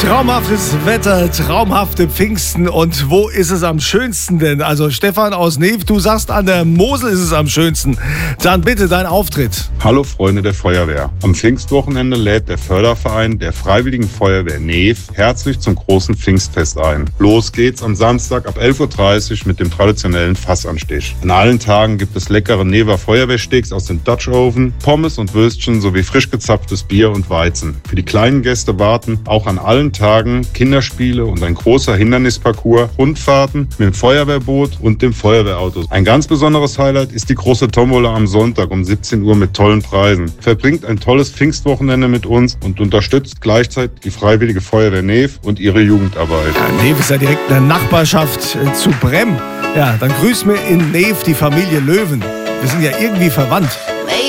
Traumhaftes Wetter, traumhafte Pfingsten. Und wo ist es am schönsten denn? Also Stefan aus Neef, du sagst, an der Mosel ist es am schönsten. Dann bitte dein Auftritt. Hallo Freunde der Feuerwehr. Am Pfingstwochenende lädt der Förderverein der Freiwilligen Feuerwehr Neef herzlich zum großen Pfingstfest ein. Los geht's am Samstag ab 11.30 Uhr mit dem traditionellen Fassanstich. An allen Tagen gibt es leckere Never Feuerwehrsteaks aus dem Dutch Oven, Pommes und Würstchen sowie frisch gezapftes Bier und Weizen. Für die kleinen Gäste warten auch an allen Tagen Kinderspiele und ein großer Hindernisparcours, Rundfahrten mit dem Feuerwehrboot und dem Feuerwehrauto. Ein ganz besonderes Highlight ist die große Tombola am Sonntag um 17 Uhr mit tollen Preisen. Verbringt ein tolles Pfingstwochenende mit uns und unterstützt gleichzeitig die Freiwillige Feuerwehr Neef und ihre Jugendarbeit. Ja, Neef ist ja direkt in der Nachbarschaft zu Brem. Ja, dann grüß mir in Neef die Familie Löwen. Wir sind ja irgendwie verwandt.